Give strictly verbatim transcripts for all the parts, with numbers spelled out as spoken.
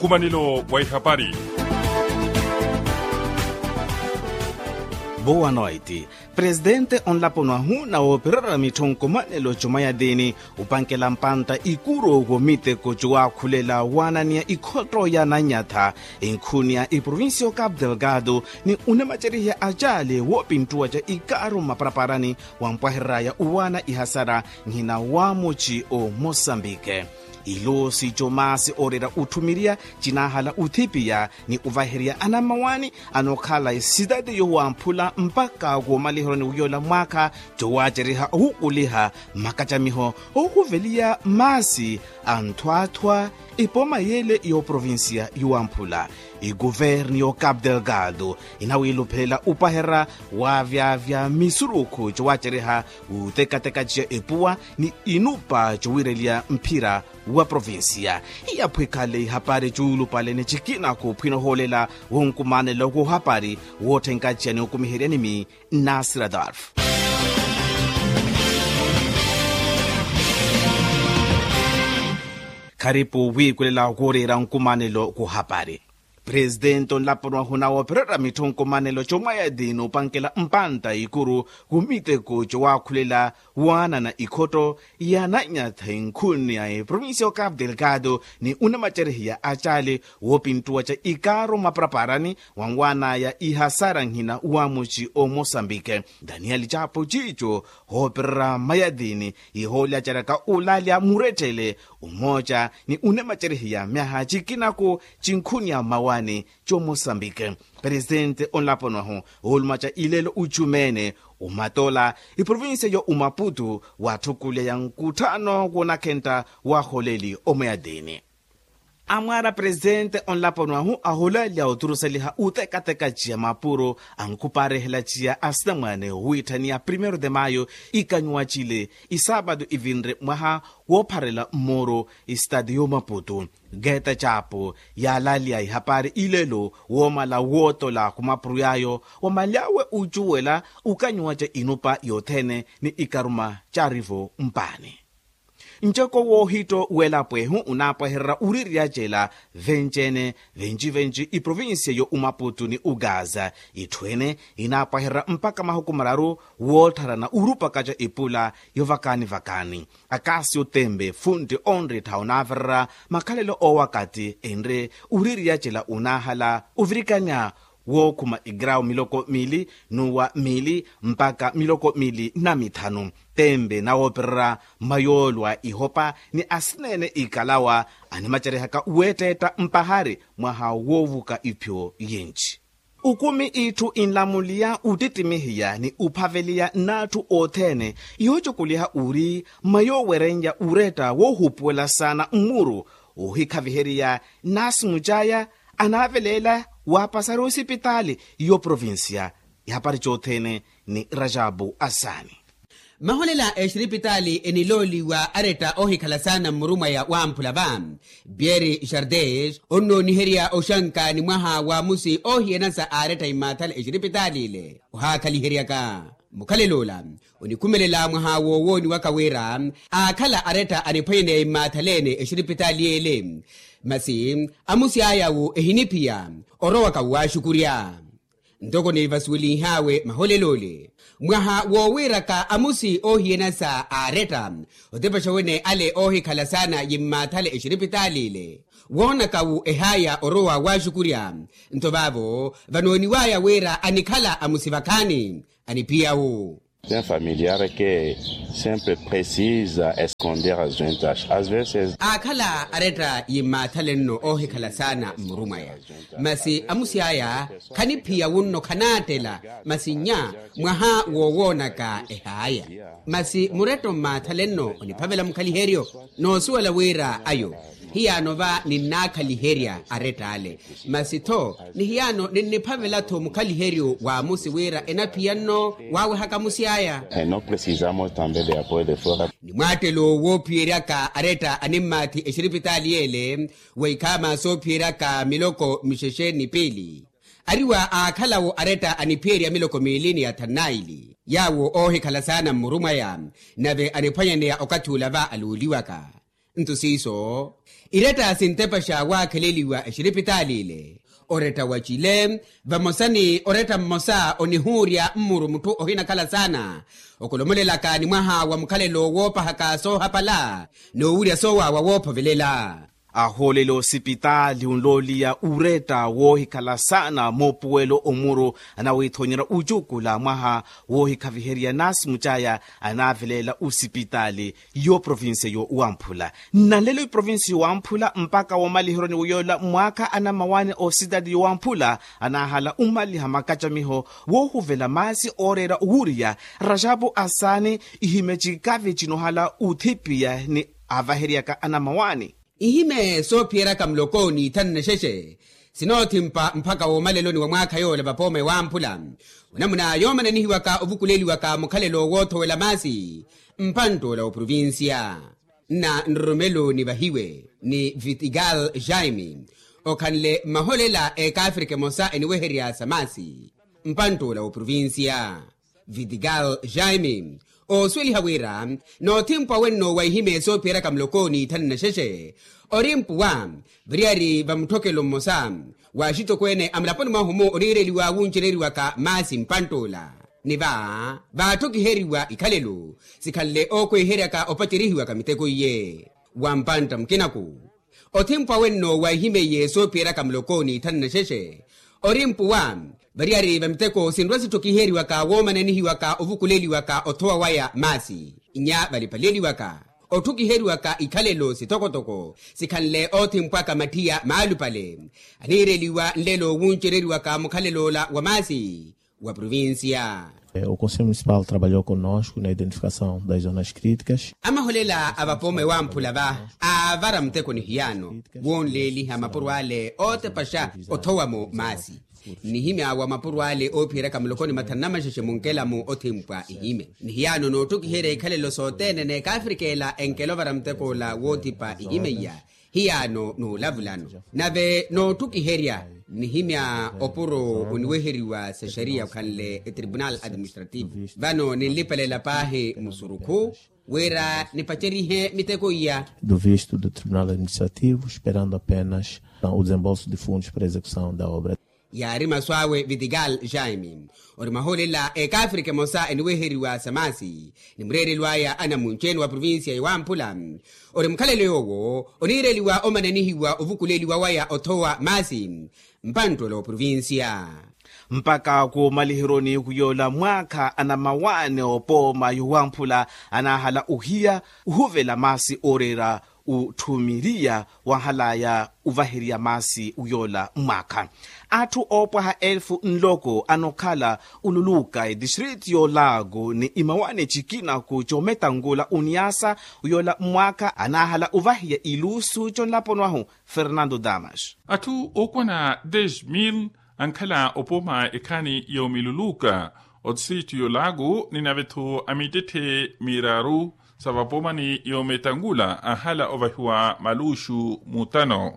Nkumanilo wa habari. Boa noite. Presidente onlaponahu na operara mitonko manelo chumaya deni upankela mpanta ikuro gomite kochua kulela wanania ikotro ya nanyata inkunia iprovincio Cabo Delgado ni unemacherihe ajale wopintua cha ikaro mapraparani wampahira ya uwana ihasara ngina wamochi o Mozambique. Ilo si jomasi orera utumiria jinahala utipia ni uvahiria anamawani anokhala isidade yo wampula mpaka gomalihoro ni uyola mwaka jowajeriha ukuliha makachamiho ukuvelia masi antwatwa ipoma yele yo provincia yuampula. I-governi yo Cabo Delgado inawiluphela upahera wavya vya misuruku jowajeriha utekateka jia epua ni inupa jowirelia mpira wa provincia. Iapwekale hapari julu pale ni chikina kupino holela wonkumane logo hapari wotenkaji ni ukumihiria nimi Nasira Darf. Karibu wikulela ukorera nkumanelo kuhapari. Presidente onlapono huna operara mitonko manelo chomaya dino pankela mpanta ikuru kumite ko jowa kulela wana na ikoto ya nanyata inkuni ya provincia Cabo Delgado ni unamacherihi ya achale wopintua cha ikaro mapraparani wangwana ya ihasara ngina uamuchi o Mozambique. Daniel Chapo Chicho operara mayadini iholia charaka ulalia muretele umoja ni unamacherihi ya miaha chikinako chinkuni ya mawa cho Mozambique. Presidente onlaponahu ulmacha ilelo uchumene umatola iprovinsia yo Umaputu watukule ya nkutano kuna kenta wa holeli omeadini. Amara presidente onlaponahu aholalia uturusaliha utekateka jia mapuro ankuparehela jia asinamwane huitania primero de mayo ikanywa chile isabado ivinre mwaha woparela moro istadio Maputo. Geta Chapo ya lalia ihapari ilelo womala wotola kumapuru yayo wamaliawe ujuwela ukanywaje inupa yotene ni ikaruma charivo mpane. Njoko wo hito welapwe hu unapahera uriria jela venjene venji venji i provincia yo Umaputu ni Ugaza itwene inapahera mpaka mahukumararu wotara na urupa kaja ipula yo vakani vakani akasio tembe fundi onre taunavera makalelo o wakati enre uriria jela unahala uvirikanya wo kuma igrao miloko mili nuwa mili mpaka miloko mili na mitano tembe na opera mayolwa ihopa ni asinene ikalawa animacharehaka uweteta mpahari mwaha wovuka ipyo yenchi. Ukumi itu inlamulia utitimihia ni upavelia natu otene ihocho kuliha uri mayo werenja ureta wo hupuela sana umuru uhikaviheria nasu mujaya anavelela wapasaro hospitali yo provincia yapari chotene ni Rajabu Asani. Maholela eshripitali eniloli wa areta ohi kalasana muruma ya wampula bam Bieri Jardes ono niheria oshanka ni mwaha wa musi ohi enasa areta imatala eshripitali ile oha kaliheria ka mukalelola onikumelela mwaha wowoni wakawera akala areta anipene imatalene eshripitali ile masi amusi ayawu ehinipia orowa kawa shukuria ndoko nevasuli hawe maholelole mwaha wowera ka amusi ohiena sa areta otepashawene ale ohi kalasana yimatale eshripitali ile wona kawu ehaya orowa wa shukuria ntobabo vanoni waya wera anikala amusi vakani anipia u C'est un familiar que sempre precisa esconder as ventas. Às vezes akala areta yimathalenno ohi kalasana murumaya masi amusiaya kanipia wunno kanatela masinya mwaha wowona ka ehaya masi mureto mathalenno onipavela mukaliherio no suala wera ayo hiyano va ninakaliheria aretale masito ni hiyano ninipavela to mukaliherio wa musi wera enapiano wawe hakamusiaya e não precisamos também de apoio de fora. Ni mwatelo wo pieraka areta animati eshripitali yele waikama so pieraka miloko mishesheni pili ariwa akalawo areta aniperia miloko milini ya tanaili yawo ohe kalasana muruma ya nave anipanya ya okatula va aluliwaka ntusiso ireta sintepasha wa keleliwa eshiripitalile oreta wachile vamosani oreta mmosa onihuria mmuru mtu ohina kala sana okolomolela kani mwaha wa mkalelo wopa hakaso hapala no uria sowa wa wopa velela aholelo sipitali unlolia ureta wohikala sana mopuelo omuro anawithonyera ujukula mwaha wohikaviheria nasi muchaya anavelela usipitali yo province yo Wamphula nalelo province yo Wamphula mpaka womalihironi uyola mwaka ana mawane o sidadi yo Wamphula anahala umali hamakachamiho wohuvela masi orera uhuria Rajabu Asane ihimechikavi chinohala uthipia ni avaheriaka ana mawane ihime so piera kamlokoni tanne sheshe sinoti mpa mpaka wo maleloni wa mwaka yo lebapome Wamphula unamuna yomana nihi waka uvukuleli waka mukhalelo woto wela masi mpanto la provincia na nromelo ni bahiwe ni Vitigal Jaime okanle maholela eka Afrika mosa eniweheria samasi mpanto la provincia Vitigal Jaime o sweli hawira no timpa wenno waihime so piera kamlokoni tanne sheshe orimpu wa briari bamtokelo mosa wa shito kwene amlaponi mahumo onireli wa wunchereri waka masi mpantola niba ba toki heriwa ikalelo sikalle okwe heraka opatirihi waka miteko ye wampanta mkinaku otimpa wenno waihime ye so piera kamlokoni tanne sheshe orimpu wa bariari bamteko sinrosi tokiheri waka womane nihi waka ovukuleli waka otoa waya masi inya balipaleli waka otukiheri waka ikalelo sitokotoko sikanle otimpaka matia maalupale anireliwa nlelo wunchereri waka mukhalelo la wa masi wa provincia. O Conselho Municipal trabalhou conosco na identificação das zonas críticas. Amaholela abapome Wamphula ba avara mteko ni hiyano wonleli hamapurwale ote pasha otowamo masi nihime awa mapurwale opira kamlokoni matanama sheshe munkela mu otimpwa ihime nihiyano no tukihere ikhalelo sotene ne kafrikela enkelo vara mteko la wotipa ihime ya hiyano no lavulano nave no tukiheria nihimya opuro uniweheriwa se sharia kanle tribunal administrative vano nilipelela pahe musuruku wera nipacherihe miteko ya do visto do tribunal administrativo esperando apenas o desembolso de fundos para execução da obra. Yari maswawe Vitigal Jaime orimaholela eka Afrika mosa eniweheriwa samasi nimrere lwaya ana muncheni wa provincia ya Wamphula orimkhalele yowo onireliwa omananihiwa ovukuleliwa waya otowa masi mpanto lo provincia mpaka ku malihironi kuyola mwaka ana mawane opoma yo Wamphula anahala uhia uhuvela masi orera uthumiria wahalaya uvahiria masi uyola mwaka atu opwa ha elfu nloko anokhala ululuka e district yo Lago ni imawane chikina ku chometangula uniasa uyola mwaka anahala uvahia ilusu chonlaponwahu Fernando Damas atu okwana dez mil ankhala opoma ekani yo miluluka o district yo Lago ninavetu amitete miraru savapomani yo metangula ahala ovahua malushu mutano.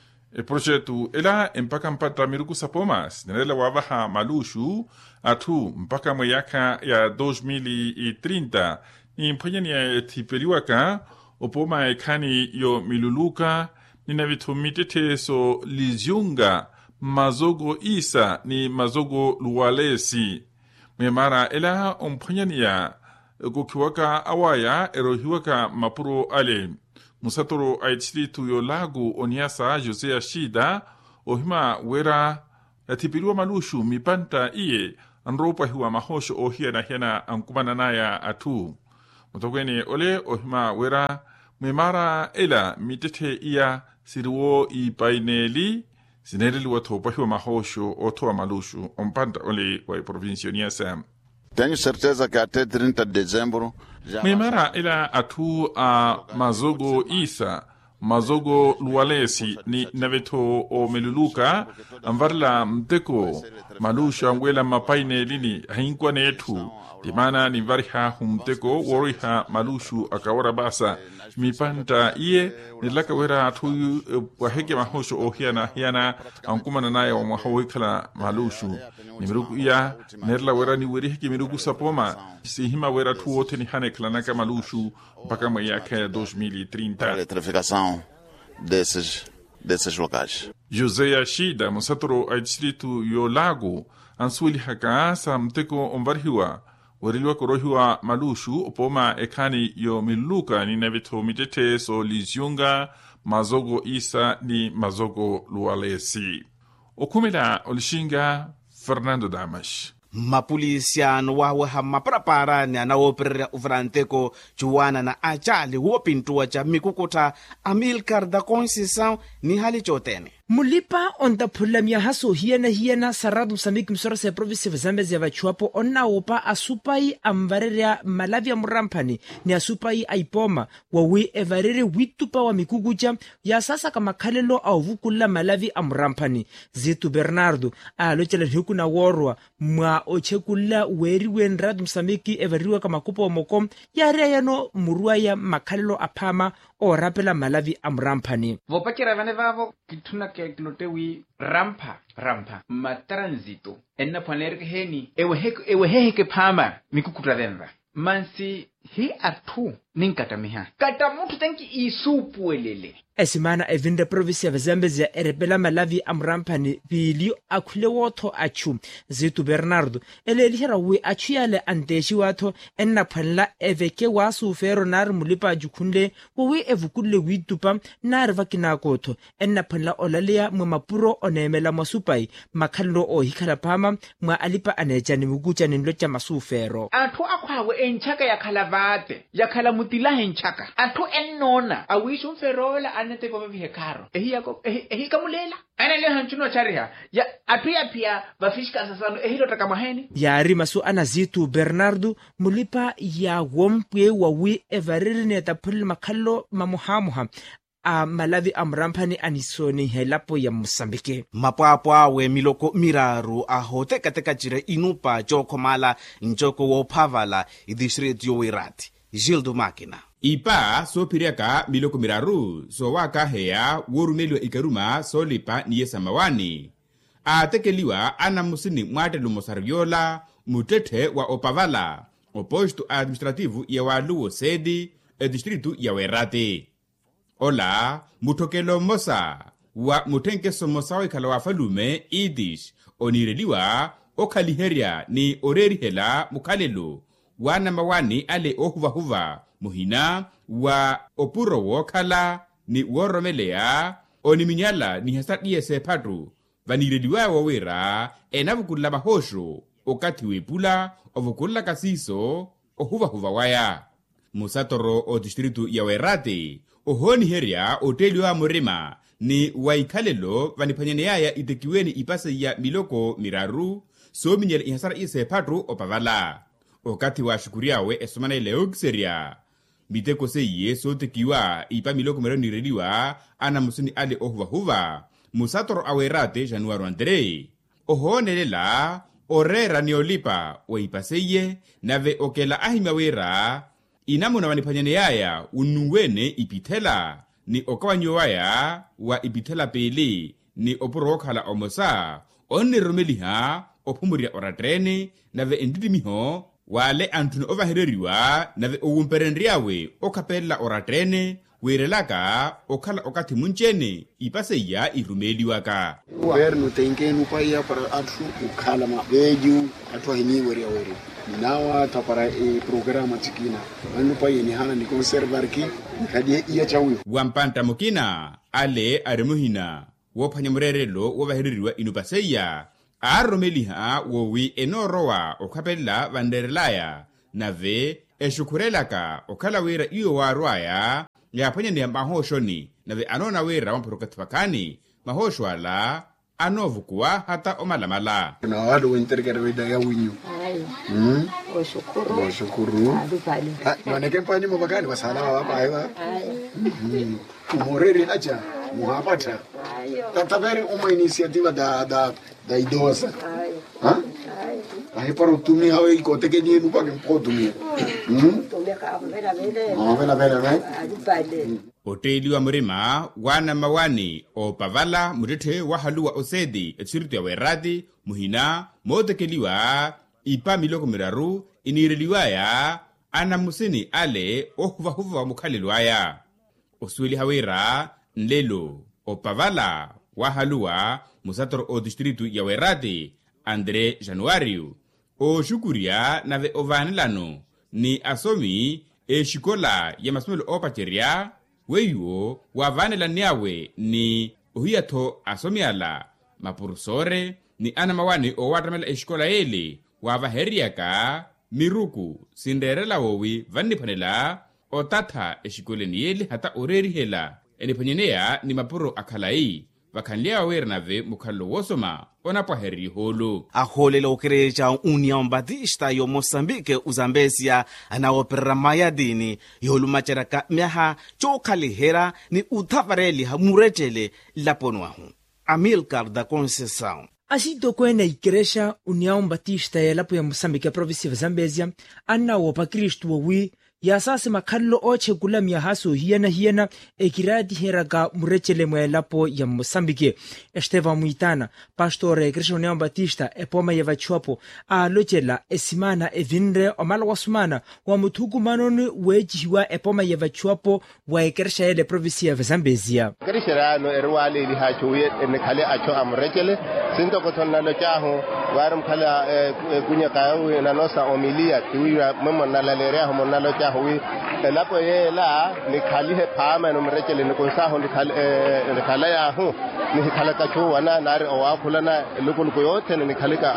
E projetu ela mpaka mpata miruku sapomas nela wavaha malushu atu mpaka mwaka ya dois mil e trinta ni mpanyani ya tipeliwaka opoma ekani yo miluluka ninavitumite so liziunga mazogo isa ni mazogo luwalesi mwemara ela mpanyani ya kukiwaka awaya erohiwaka mapuro ale musatoro aichiritu yo Lago oniasa Jose Ashida ohima wera atipiriwa malushu mipanta iye anropa hiwa mahosho ohia na hiena ankumana naya atu mutokweni ole ohima wera mwemara ela mitete iya siriwo ipaineli zinelili watopa hiwa mahosho otoa malushu ompanta ole wa provincio niasa. Tenho certeza que até trinta de dezembro já Memara ila atu a mazogo isa mazogo luwalesi ni naveto o meluluka amvarla mteko malusha ngwela mapaine lini hinkwa netu dimana ni variha humteko woriha malushu akawara basa mipanta iye nilaka wera tu waheke mahosho o hiana hiana ankumana naye wa mahawikala malushu ni miruku iya nerla wera ni weri heke miruku sapoma si hima wera tu wote ni hane klanaka malushu mpaka mwaka dois mil e trinta. Eletrificação desses desses locais. José Ashida musatoro a distrito yo Lago answili hakaasa mteko ombarhiwa warilwa korohiwa malushu opoma ekani yo miluka ni nevito mitete so liziunga mazogo isa ni mazogo lualesi. Okumila olishinga Fernando Damas. Mapolisiano wawe hamaparapara ni anaoperera uvranteko juwana na ajali wopintua cha mikukuta Amilcar da Conceição ni hali chotene. Mulipa onda pulamia haso hiena hiena saradu samik msora se province vazambezi ya vachuapo onna opa asupai amvarerea malavia murampani ni asupai aipoma wawi evarere witupa wa mikuguja ya sasa kama kalelo au vukula malavi amurampani Zitu Bernardo alochela hiku na worwa mwa ochekula weri wenradu msamiki evariwa kama kupo wa mokom ya rea yano murua ya makalelo apama o rapela malavi amurampani vopakira vane vavo kituna ke klotewi rampa rampa matransito enna panerke heni ewe hek ewe heke pama mikukuta denva mansi hi atu ninkata miha kata mutu tanki isupu elele esimana evinda province ya Zambezi ya erebela malavi amrampani pili akule woto achu Zitu Bernardo elelihera we achu yale andeshi wato enna panla eveke wasu fero nar mulipa jukunle we evukule witupa nar vakina koto enna panla olalia mwamapuro onemela masupai makalo o hikala pama mwa alipa anejani mugucha ninlocha masufero atu akwawe enchaka ya kalavate ya kalamutila henchaka atu ennona awishu ferola anete kwa vihe karo ehi yako ehi, ehi kamulela ana leo hanchuno chariha ya atu ya pia bafishika sasano ehi lota kama heni yari masu ana Zitu Bernardo mulipa ya wompwe wawi evariri netapuli makalo mamuhamuha a malavi amrampani anisoni helapo ya Mosambike. Mapwapwa we miloko miraru aho teka teka jire inupa joko mala njoko wopavala idishret yo wirati. Gildo Makina. Ipa so piriaka miloko miraru so waka heya worumelwa ikaruma so lipa niye samawani. A tekeliwa ana musini mwate lumosariola mutete wa opavala oposto administrativu ya waluo sedi e distritu ya werate. Ola mutokelo mosa wa mutenke somosa wa ikala wafalume idish onireliwa okaliheria ni oreri hela mukalelo wana mawani ale ohuva huva muhina wa opuro wokala ni woromelea oniminyala ni hasadiye sepatu vanireliwa wawera enavukula mahosho okati wepula ovukula kasiso ohuva huva waya musatoro o distritu ya werate ohoni heria oteli wa murima ni waikalelo vanipanyane yaya itekiweni ipase ya miloko miraru so minyele ihasara ise patru opavala okati wa shukuriawe esomana ileo kiseria miteko seye so tekiwa ipa miloko miraru nireliwa ana musuni ale ohuva huva musatoro awerate januari andre ohonelela orera niolipa wa ipaseye nave okela ahima wera inamuna vanipanyane yaya unuwene ipitela ni okawanyowaya wa ipitela pele ni opuro okhala omosa onni romeliha opumuria oratrene nave endidimiho wale antuni ovahereriwa nave owumperenriawe okapela oratrene werelaka okhala okati munchene ipaseya irumeliwaka governo tem que no país para atu ukhala ma veju atu hiniweri aweri nawa tapara e programa tikina anu país ni hana ni conservar ki kadi iya chawi wampanta mokina ale aremuhina wopanyamurerelo wovahereriwa inupaseya aromeliha wowi enorowa okapela vanderelaya nave eshukurelaka okhala wera iyo warwaya yapanya ni mahoshoni nave anona wera wampurokatipakani mahosho ala anovukuwa hata omalamala na wadu winterkere wida ya winyu mm oshukuru oshukuru adupali maneke mpani mabakani wasalawa hapa aiwa mm umoreri acha muhapata tataveri uma iniciativa da da da idosa ha aí para o tumi hawe ikote que ni nupa que pode tumi hum Hoteli wa murima wana mawani o pavala murete wa halua osedi etsiritu ya weradi muhina motekeliwa ipa miloko miraru inireliwaya ana musini ale o huva huva wa mukhalelwaya osweli hawera nlelo o pavala wa halua musator o distritu ya weradi Andre Januario o shukuria nave ovanilano ni asomi e shikola ya masmelo opacheria weyo wavanela niawe ni uhiyato asomiala mapurusore ni ana mawani o watamela e shikola ele wavaheriaka miruku sinderela wowi vanipanela o tata e shikoleni ele hata orerihela enipanyenea ni mapuro akhalai vakhanlia wawere nave mukhalo wosoma onapwaheri holo aholele ukereja União Batista yo Moçambique uzambesia anaoperera mayadini yolumacheraka meha chokhalihera ni uthavareli hamurechele laponwahu Amilcar da Conceição. Asito kwena ikeresha União Batista ya lapo ya Moçambique provinsi ya Zambezia anna wopa Kristu wawi ya sasa makallo oche kulam ya haso hiena hiena ekiradi heraka murechele mwelapo ya Moçambique. Esteva Muitana, pastore Kristo União Batista epoma ya vachuapo a lochela esimana evinre omala wasumana wa mutuku manoni wejiwa epoma ya vachuapo wa ekeresha ele provinsi ya Zambezia. Krishera no erwali li hachuye enekale acho amrechele sinto kotonna lo chaho warum khala kunya kawe na nosa omilia tiwa memo nalalerea homo nalo hui elapo ye la ni khali he phama no mrechele ni konsa ho ni khali ni khala ya hu ni khala ka chu wana na o wa khulana lokol ko yote ni khali ka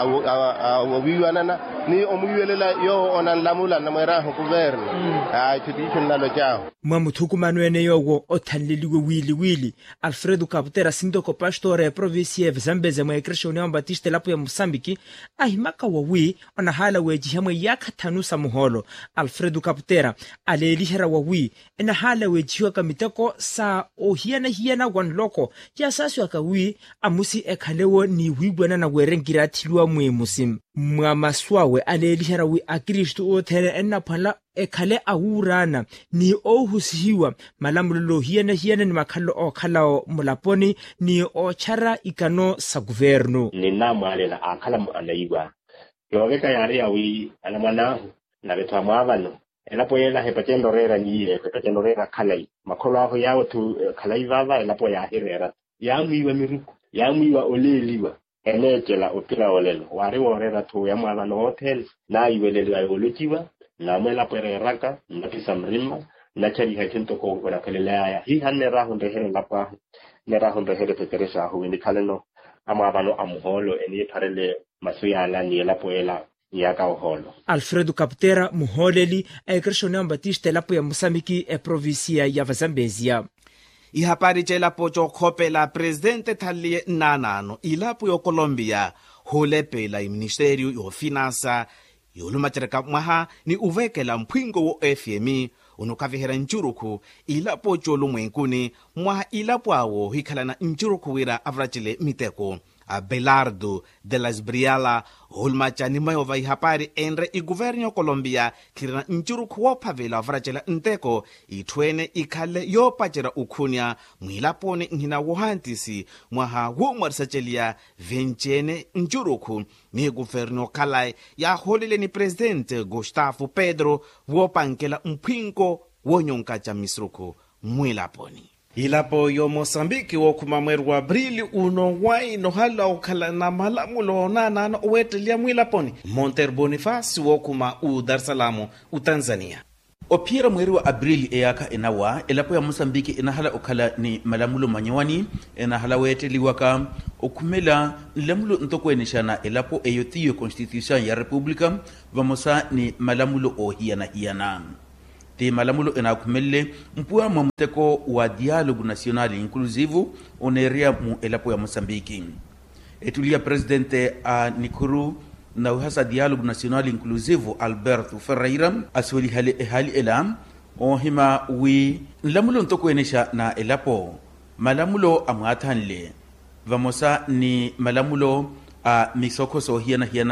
o wi wana na ni omuywelela yo onan lamula na mera ho govern a tradition na lo jao mamuthuku manwene yogo othanleliwe wili wili Alfredo Caputera sindoko pastore provinsi ya Zambezia mwa Kristo União Batista lapo ya Moçambique ahimaka wawi ona hala weji hamwe yakathanusa muholo Alfredo Caputera alelihera wawi ena hala wejiwa kamiteko sa ohiana hiana wanloko ya sasu akawi amusi ekhalewo ni wibwana na werengira thilwa mwe musim mwa maswawe alelihera wi akristu othele ena phala ekhale awurana ni ohusihiwa malamulolo hiana hiana ni makhalo okhalao mulaponi ni ochara ikano sa governo ni namwalela akhala anaiwa yoveka yari yawi alamana na betwa mwavano elapo yela hepatendo rera nyile hepatendo rera khalai makholo aho yawo tu khalai vava elapo ya herera yamwiwa miruku yamwiwa oleliwa enetela opira olelo wari worera tu yamwavano hotel na iwelelo ayolochiwa na mela pere raka na pisa mrima na chari hatinto ko kona kalelaya hi hanne rahu ndehere lapa ne rahu ndehere teteresa hu ni kaleno ama bano amuholo eni parele masuya la ni la poela yaka oholo Alfredo Caputera muholeli e Kristo União Batista lapo ya Moçambique e provincia ya Zambezia. Ihapari chela pocho khopela presidente thalie nanano ilapo yo Colombia holepela i ministerio yo finansa yolumachereka mwaha ni uvekela mpwingo wo F M I unokavihera nchuruku ilapo cholo mwenkuni mwaha ilapo awo hikhalana nchuruku wira avrachile miteko Abelardo de las Briala holmacha ni mayova ihapari enre i guvernio Colombia kirana nchuruku wopavela avrachila nteko itwene ikhale yopachera ukhunya mwilapone nhina wohantisi mwaha womarisatelia venchene nchuruku ni guvernio kalai ya holile ni presidente Gustavo Pedro wopankela mpwinko wonyonkacha misruku mwilaponi ilapo yo Moçambique wokhuma mweru wa abrili uno wai no hala okhala na malamulo nana no wetelia mwilaponi Monter Boniface wokhuma u Dar es Salaam u Tanzania opira mweru wa abrili eyaka enawa elapo ya Moçambique enahala okhala ni malamulo manyawani enahala weteliwaka okumela lamulo ntokweneshana elapo eyotiyo constitution ya republika vamosa ni malamulo o hiana hiana te malamulo enakumele mpua mwamuteko wa dialogue national inclusive oneria mu elapo ya Moçambique etulia presidente a Nikuru na uhasa dialogue national inclusive Alberto Ferreira asweli hali hali elam ohima wi lamulo ntokwenesha na elapo malamulo amwathanle vamosa ni malamulo a misoko so hiana hiana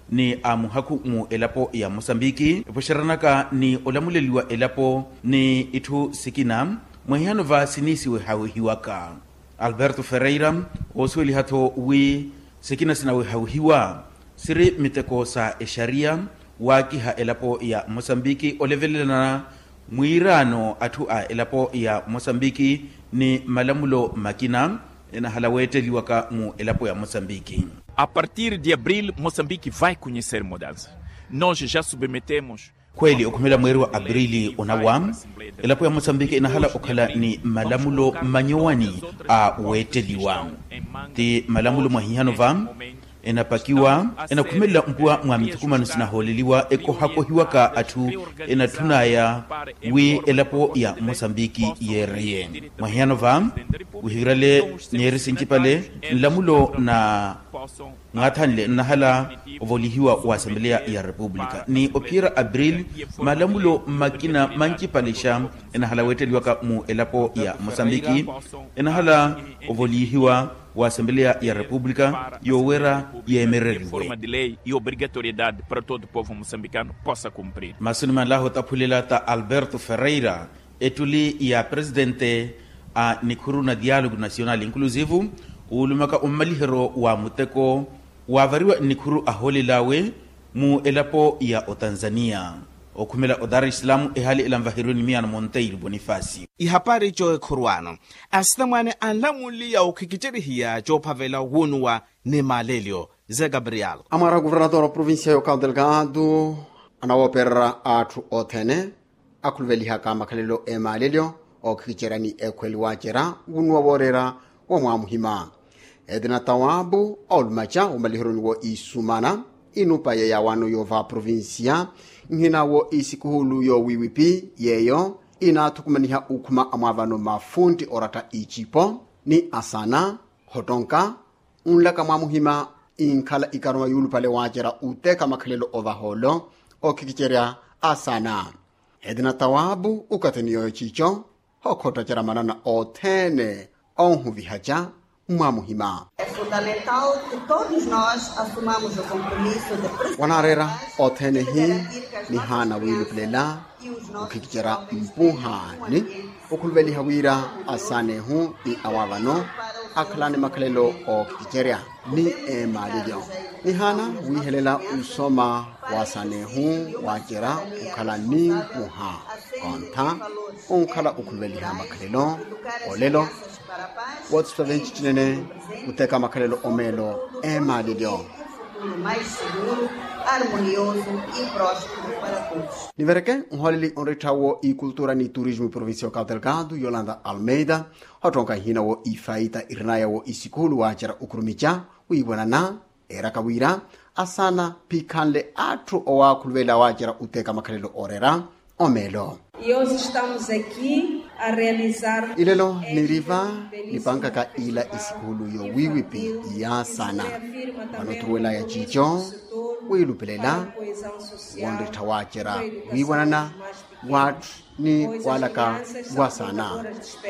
ni amuhaku mu elapo ya Mosambiki posharanaka ni olamuleliwa elapo ni itu sikina mwehano va sinisiwe hawihiwaka Alberto Ferreira osweli hato wi sikina sinawe hawihiwa siri miteko sa esharia waki ha elapo ya Mosambiki olevelelana mwirano atu a elapo ya Mosambiki ni malamulo makina na halaweteliwaka mu elapo ya Mosambiki. A partir de abril, Moçambique vai conhecer mudança. Nós já submetemos kweli okumela mweri wa Aprili unawa elapo ya Mosambiki inahala okhala ni malamulo manyowani a weteliwa ti malamulo mahihanova enapakiwa enakumela mpua mwamitukumanu sinaholeliwa eko hako hiwaka atu enatunaya wi elapo ya Mosambiki yereye mahihanova uhirale nyeri sinchipale lamulo na ngathanle nahala ovolihiwa wa Asamblea ya Republika ni opira Abril malamulo makina manchipalisha enahala weteliwaka mu elapo ya Mosambiki enahala ovolihiwa wa Asamblea ya Republika yowera yemereriwe forma de lei e obrigatoriedade para todo o povo moçambicano possa cumprir. Masunima laho tapulila ta Alberto Ferreira etuli ya presidente a Nikuruna Dialogue Nacional Inclusive ulumaka umalihero wa muteko wavariwa Nikuru aholilawe mu elapo ya Tanzania okumela o Dar es Salaam ehali elamvahiruni miana Monteiro Bonifasi ihapari jo ekhuruano asitamwane anlamuli ya ukhikicherihiya jo phavela wunwa ni malelio Zé Gabriel amara governador provincial Cabo Delgado anaopera atu othene akulveliha kama khalelo e malelio okhikicherani ekhweli wachera wunwa worera wa mwamuhima edna tawabu olmacha umalihiruni wo isumana inupaye ya wano yova provincia ngina wo isikuhulu yo wiwipi yeyo ina tukumaniha ukuma amavano mafundi orata ichipo ni asana hotonka unlaka mwamuhima inkhala ikaroma yulu pale wajera uteka makhalelo ovaholo okikicheria asana edna tawabu ukateniyo chicho hokota chera manana othene onhuvihacha mwamuhima. É fundamental que todos nós assumamos o compromisso de wanarera othene hi ni hana wilu plela ukikichera mpuhani ukulveli hawira asane hu i awavano akhlane makhalelo o kikicheria ni emalilyo ni hana wihelela usoma wasane hu wajera ukhala ni muha kontha unkhala ukulveli ha makhalelo olelo What's the venture chinene uteka makhalelo omelo emalilyo mais seguro, harmonioso e próspero para todos. Nivereke unholili onretawo i cultura ni turismo provincial Cabo Delgado Yolanda Almeida hotonka hina wo i faita irnaya wo isikulu wachera ukrumicha uibwanana era kawira asana pikanle atru owa kulvela wachera uteka makhalelo orera omelo. E hoje estamos aqui a realizar ilelo niriva nipankaka ila isikulu yo wiwipi ya sana manotuwela ya chicho wilupelela wonde tawachera wiwanana watu ni walaka wasana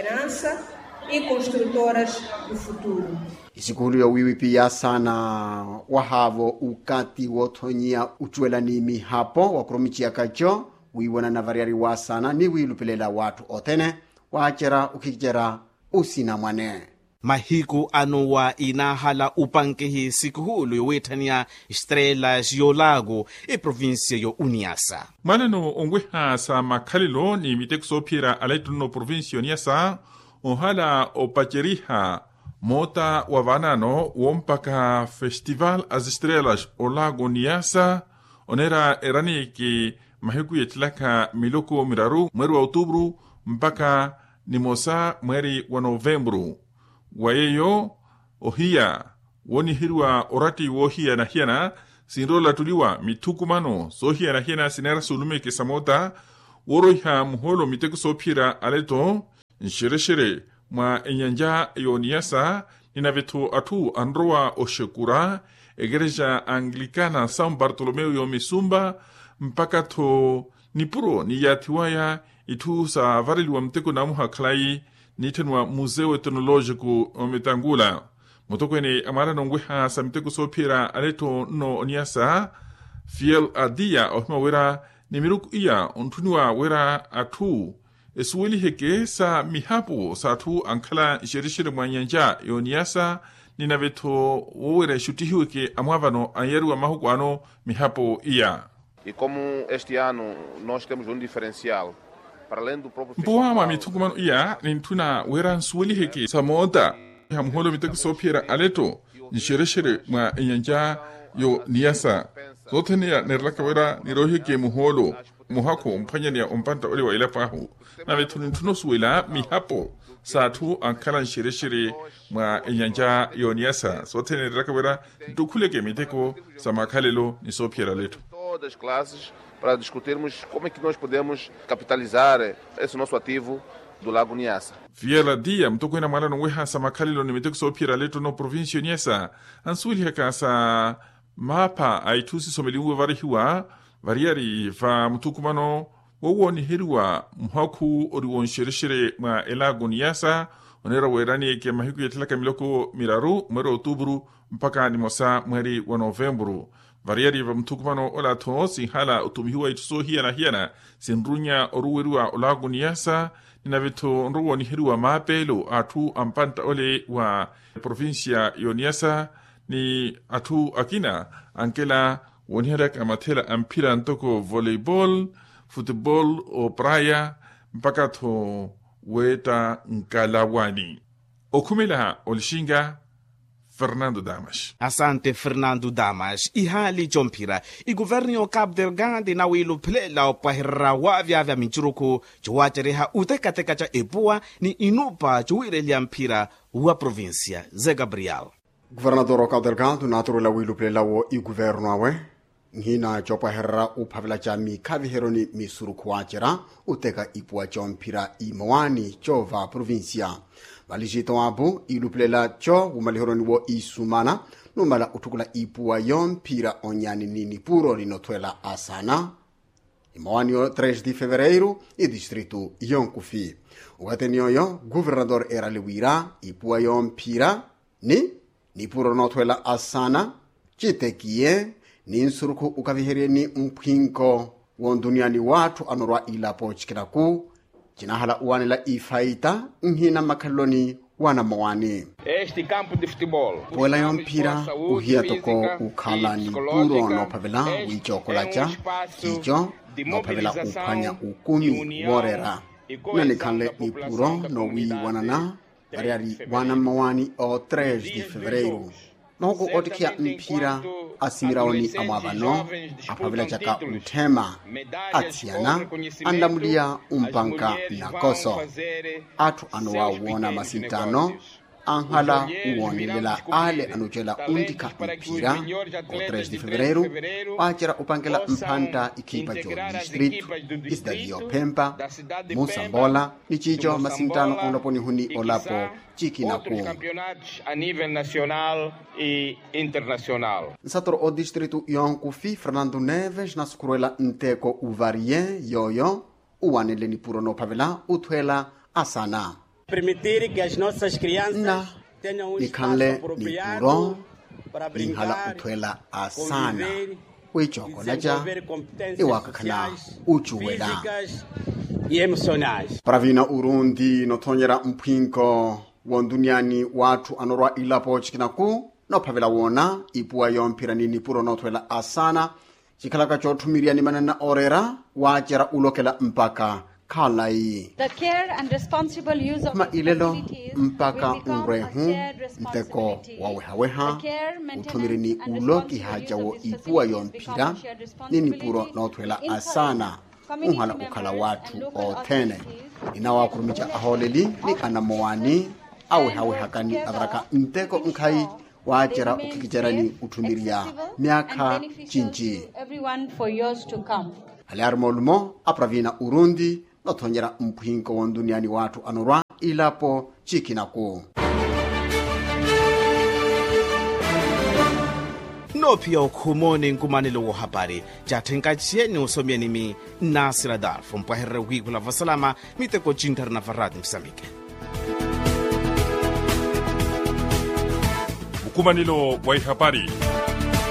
e construtoras do futuro. Isikulu yo wiwipi ya sana wahavo ukati wothonyia utuwela nimi hapo wakromichi ya kacho wiwana na variari wa sana ni wilupelela watu othene wachera ukikichera usina mwane mahiku anuwa inahala upankehi sikuhulu yowethania estrelas yo lago e província yo Uniasa maneno ongweha sa makhalelo ni mitekusophira alaituno província Uniasa ohala opacheriha mota wa vanano wompaka festival as estrelas o lago Uniasa onera erani ki mahiku yetlaka miloko miraru mweri wa Outubro mpaka nimosa mweri wa Novembro wayeyo ohia woni hirwa orati wohia na hiana sinrola tuliwa mitukumano sohia na hiana sinera sulume ke samota woroiha muholo miteku sopira aleto nshireshere mwa enyanja yoniasa ninavetu atu androa oshekura egereja anglikana San Bartolomeo yo Misumba mpaka to nipuro ni yatiwaya itu sa varili wa mteko na muha klai nitenwa museo etnologico Metangula Motokwene amara nongweha sa miteko sopira aleto no oniasa fiel adia ohma wera nimiruku iya ontuniwa wera atu esuweli heke sa mihapo sa atu ankala shirishire mwanyanja yoniasa ninaveto wowere shutihiweke amwavano anyeru amahuku ano mihapo iya. E como este ano nós temos um diferencial, para além do próprio Mpoama mitukumano iya nintuna wera nsuweli heke sa moda hamholo miteko sopira aleto nishirishire mwa nyanja yo niasa zote ni nerlaka wera nirohike muholo muhako mpanya ni umpanta ole wa ilapahu na vetuni tunosuwela mihapo satu ankala shirishiri mwa nyanja yo niasa zote ni nerlaka wera dukuleke miteko samakalelo nisopiera leto. Todas as classes para discutirmos como é que nós podemos capitalizar esse nosso ativo do Lago Niassa. Fiela dia mtoko ina mala nweha samakalelo ni miteko sopiera leto no provincia Niassa answili haka sa mapa aitusi someliwe varihiwa variari va mtukumano wowo ni hiriwa mhaku oriwon shirishire ma elago Niassa onera werani ke mahiku yetlaka miloko miraru mweri Otubru mpaka ni mosa mweri wa Novembru. Variari va mtukumano ola to sinhala utumihiwa ituso hiana hiana sinrunya oruwerua olago Niassa ninavito nruwo ni hiriwa mapelo atu ampanta ole wa provincia yo Niassa ni atu akina ankela woniharak amatela ampira ntoko volleyball, football o praia mpaka to weta nkalawani. Okumela olishinga Fernando Damas. Asante Fernando Damas. Ihali chompira. I governo Cabo Delgado na wilu plela opahira wa vya vya michuruku chuwachereha utekateka cha epua ni inupa chuwirelia mpira wa provincia. Zé Gabriel. Governador wa Cabo Delgado naturula wilu plela wo i governo awe. Ngina chopahira upavila cha mikaviheroni misuruku wachera uteka ipua chompira i mwani chova provincia. Valijito abu iluplela cho umaliheroni wo isumana numala utukula ipua yompira onyani nini puro linotwela asana imawani o três de fevereiro e distrito Yonkufi. Ugatenioyo governador era liwira ipua yompira ni ni puro notwela asana chitekie ni nsuruku ukavihereni mpinko wonduniani watu anorwa ilapo chikiraku Chinahala uanela ifaita nhina makaloni wana mwani. Este campo de futebol. Poela yompira uhia toko ukala ni puro no pavela wichokolacha. Kicho no pavela upanya ukumi worera. Nanikale ni puro no wi wanana. Variari wana mwani o três de fevereiro. Nogo otikia mpira asimiraoni amabano apavela chaka utema atiana andamulia umpanka na koso atu anuwa uona masintano anhala uonilela ale anuchela undika mpira ko três de fevereiro wachera upankela mpanta ikipa jo district isdadio Pemba Musambola ni chicho masintano ondoponi huni olapo chiki na ku a nível nacional e internacional. Nsatoro o distrito Yonkufi Fernando Neves na sukuruela nteko uvarie yoyo uaneleni puro no pavela utwela asana permitir que as nossas crianças tenham um espaço apropriado para brincar utwela asana wichokolaja iwakakana uchuwela e emocionais. Pravina Urundi notonyera mpinko wonduniani watu anorwa ilapo chikinaku no pavela wona ipua yompira nini puro notwela asana chikalaka chotumiriani manana orera wachera ulokela mpaka kalai. The care and responsible use of ma ilelo mpaka unrehu nteko wawehaweha utumirini uloki haja wo ipua yompira nini puro notwela asana uhala ukala watu otene inawa kurumicha aholeli ni anamowani awe hawe hakani abaraka nteko nkai wachera ukikicherani utumiria miaka chinchi haliarmolumo apravina Urundi notonyera mpinko wonduniani watu anorwa ilapo chikinaku no pia ukhumoni nkumanelo wo hapari jathenka chieni usomieni mi Nasir Darfo mpaherre wikula vasalama miteko chintar na varad Msambike. nkumanilo wa ihabari.